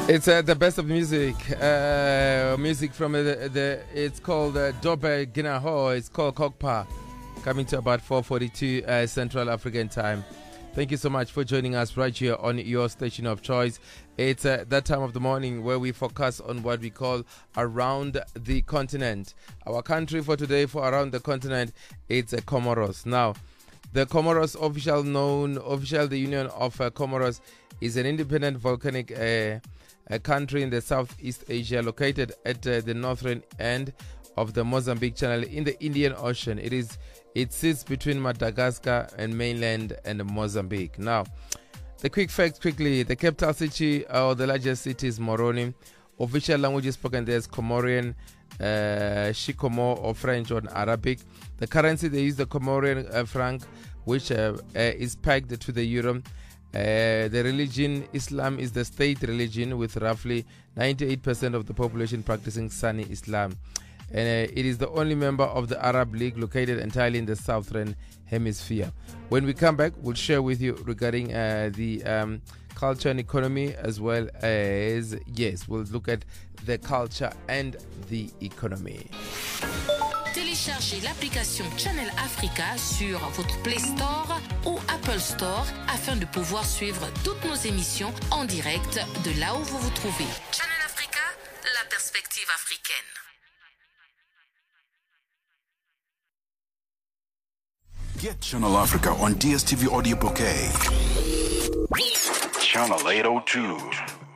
It's the best of music. Music from it's called Dobe Ginaho. It's called Kokpa. Coming to about 4:42 Central African time. Thank you so much for joining us right here on your station of choice. It's that time of the morning where we focus on what we call around the continent. Our country for today, for around the continent, it's Comoros. Now, the Comoros the Union of Comoros is an independent volcanic a country in the Southeast Asia, located at the northern end of the Mozambique Channel in the Indian Ocean. It sits between Madagascar and mainland and Mozambique. Now, the quick facts quickly: the capital city or the largest city is Moroni. Official languages spoken there is Comorian, Shikomo, or French or Arabic. The currency they use the Comorian franc, which is pegged to the euro. The religion, Islam, is the state religion, with roughly 98% of the population practicing Sunni Islam. And it is the only member of the Arab League located entirely in the southern hemisphere. When we come back, we'll share with you regarding the culture and economy, as well as, we'll look at the culture and the economy. Téléchargez l'application Channel Africa sur votre Play Store ou Apple Store afin de pouvoir suivre toutes nos émissions en direct de là où vous vous trouvez. Channel Africa, la perspective africaine. Get Channel Africa on DSTV Audio Bouquet. Channel 802.